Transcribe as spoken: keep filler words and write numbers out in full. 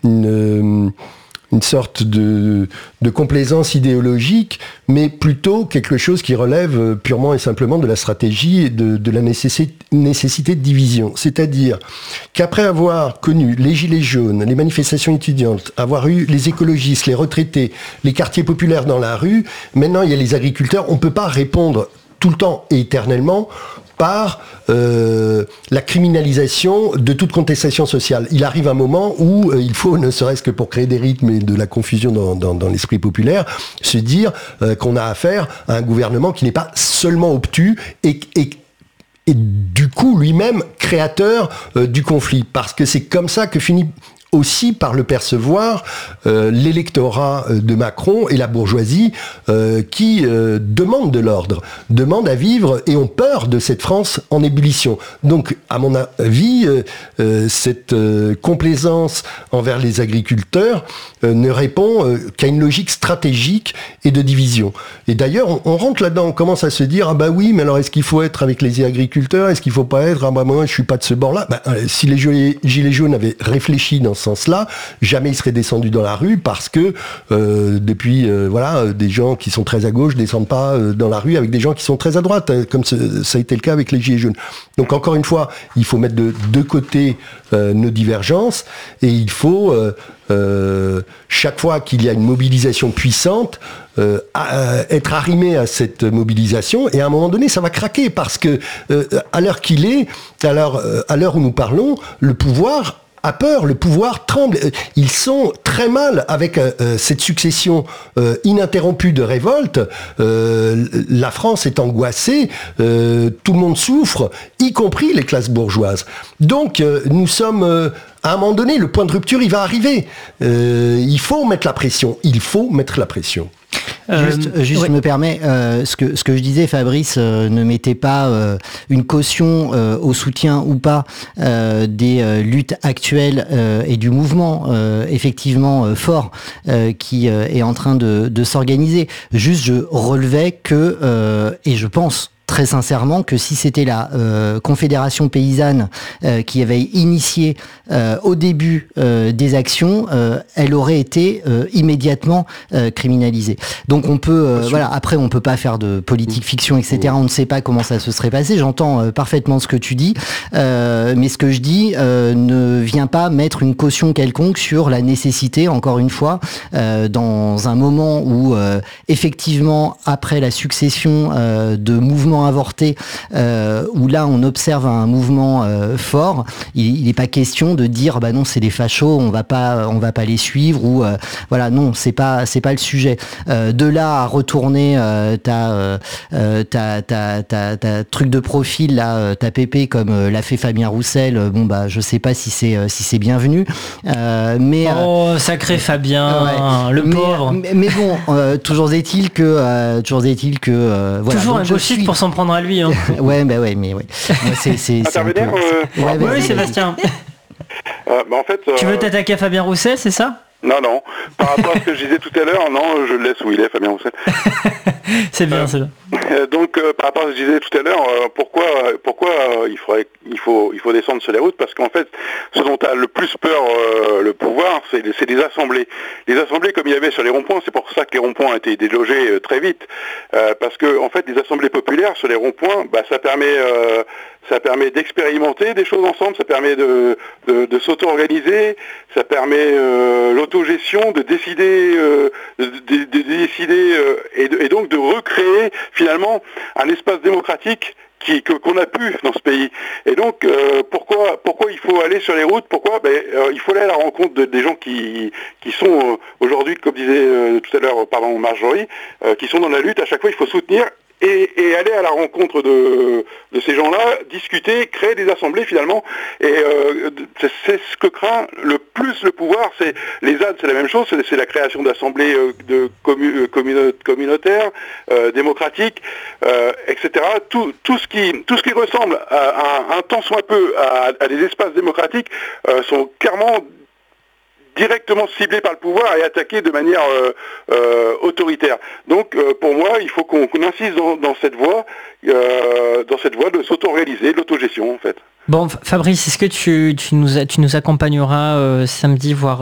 une, une sorte de, de complaisance idéologique, mais plutôt quelque chose qui relève purement et simplement de la stratégie et de, de la nécessité, nécessité de division. C'est-à-dire qu'après avoir connu les gilets jaunes, les manifestations étudiantes, avoir eu les écologistes, les retraités, les quartiers populaires dans la rue, maintenant il y a les agriculteurs, on ne peut pas répondre tout le temps et éternellement par euh, la criminalisation de toute contestation sociale. Il arrive un moment où euh, il faut, ne serait-ce que pour créer des rythmes et de la confusion dans, dans, dans l'esprit populaire, se dire euh, qu'on a affaire à un gouvernement qui n'est pas seulement obtus et, et et du coup lui-même créateur euh, du conflit. Parce que c'est comme ça que finit aussi par le percevoir euh, l'électorat de Macron et la bourgeoisie euh, qui euh, demandent de l'ordre, demandent à vivre et ont peur de cette France en ébullition. Donc, à mon avis, euh, euh, cette euh, complaisance envers les agriculteurs euh, ne répond euh, qu'à une logique stratégique et de division. Et d'ailleurs, on, on rentre là-dedans, on commence à se dire « Ah bah oui, mais alors est-ce qu'il faut être avec les agriculteurs? Est-ce qu'il faut pas être? Ah bah moi, je suis pas de ce bord-là. Bah, » Si les gilets jaunes avaient réfléchi dans ce sens-là, jamais ils seraient descendus dans la rue parce que euh, depuis euh, voilà des gens qui sont très à gauche descendent pas euh, dans la rue avec des gens qui sont très à droite, hein, comme ce, ça a été le cas avec les gilets jaunes. Donc encore une fois, il faut mettre de deux côtés euh, nos divergences et il faut euh, euh, chaque fois qu'il y a une mobilisation puissante euh, à, à être arrimé à cette mobilisation et à un moment donné ça va craquer parce que euh, à l'heure qu'il est, à l'heure, euh, à l'heure où nous parlons, le pouvoir a peur, le pouvoir tremble. Ils sont très mal avec euh, cette succession euh, ininterrompue de révoltes. Euh, la France est angoissée, euh, tout le monde souffre, y compris les classes bourgeoises. Donc euh, nous sommes... Euh, à un moment donné, le point de rupture, il va arriver. Euh, il faut mettre la pression. Il faut mettre la pression. Euh, juste, juste ouais. je me permets, euh, ce que ce que je disais, Fabrice, euh, ne mettait pas euh, une caution euh, au soutien ou pas euh, des euh, luttes actuelles euh, et du mouvement euh, effectivement euh, fort euh, qui euh, est en train de, de s'organiser. Juste, je relevais que euh, et je pense très sincèrement que si c'était la euh, Confédération paysanne euh, qui avait initié euh, au début euh, des actions, euh, elle aurait été euh, immédiatement euh, criminalisée. Donc on peut, euh, voilà, après on peut pas faire de politique fiction, et cetera. On ne sait pas comment ça se serait passé. J'entends euh, parfaitement ce que tu dis, euh, mais ce que je dis euh, ne vient pas mettre une caution quelconque sur la nécessité, encore une fois, euh, dans un moment où euh, effectivement après la succession euh, de mouvements avorté, euh, où là on observe un mouvement euh, fort, il n'est pas question de dire bah non c'est des fachos, on va pas on va pas les suivre ou euh, voilà non c'est pas c'est pas le sujet. Euh, de là à retourner euh, ta, euh, ta ta ta ta truc de profil là ta pépé comme euh, l'a fait Fabien Roussel, euh, bon bah je sais pas si c'est euh, si c'est bienvenu. Euh, mais oh euh, sacré Fabien, ouais, le mais, pauvre. Mais, mais bon, euh, toujours est-il que euh, toujours est-il que euh, voilà. Toujours un gauchiste suis... pour s'en prendre à lui. Hein. ouais, bah ouais, mais ouais. C'est, c'est, c'est un peu... euh... ouais, oui, Sébastien. euh, bah en fait, tu veux euh... t'attaquer à Fabien Roussel, c'est ça? Non, non. Par rapport à ce que je disais tout à l'heure, non, je le laisse où il est, Fabien Roussel. C'est bien, euh, c'est bien. Donc, euh, par rapport à ce que je disais tout à l'heure, euh, pourquoi, pourquoi euh, il, faudrait, il, faut, il faut descendre sur les routes? Parce qu'en fait, ce dont a le plus peur euh, le pouvoir, c'est, c'est des assemblées. Les assemblées, comme il y avait sur les ronds-points, c'est pour ça que les ronds-points ont été délogés euh, très vite. Euh, parce que, en fait, des assemblées populaires sur les ronds-points, bah, ça permet... Euh, ça permet d'expérimenter des choses ensemble, ça permet de, de, de s'auto-organiser, ça permet euh, l'autogestion, de décider, euh, de, de, de décider euh, et, de, et donc de recréer finalement un espace démocratique qui, que, qu'on a pu dans ce pays. Et donc, euh, pourquoi, pourquoi il faut aller sur les routes? Pourquoi ben, euh, il faut aller à la rencontre de, des gens qui, qui sont euh, aujourd'hui, comme disait euh, tout à l'heure, pardon, Marjorie, euh, qui sont dans la lutte. À chaque fois, il faut soutenir. Et, et aller à la rencontre de, de ces gens-là, discuter, créer des assemblées finalement. Et euh, c'est, c'est ce que craint le plus le pouvoir. C'est les Z A D, c'est la même chose. C'est, c'est la création d'assemblées euh, de commu, communo, communautaires, euh, démocratiques, euh, et cetera. Tout, tout ce qui, tout ce qui ressemble à, à un tant soit peu à, à des espaces démocratiques euh, sont clairement directement ciblé par le pouvoir et attaqué de manière euh, euh, autoritaire. Donc euh, pour moi, il faut qu'on, qu'on insiste dans, dans cette voie, euh, dans cette voie de s'auto-organiser, de l'autogestion en fait. Bon, Fabrice, est-ce que tu, tu, nous, tu nous accompagneras euh, samedi, voire